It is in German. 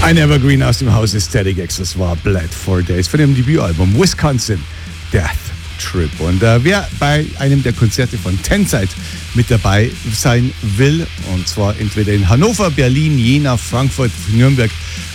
Ein Evergreen aus dem Hause Static X, das war Bled 4 Days von dem Debütalbum Wisconsin Death Trip. Und wer bei einem der Konzerte von Tenside mit dabei sein will, und zwar entweder in Hannover, Berlin, Jena, Frankfurt, Nürnberg